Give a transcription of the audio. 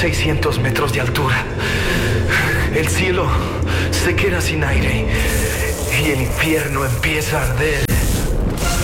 600 metros de altura. El cielo se queda sin aire y el infierno empieza a arder.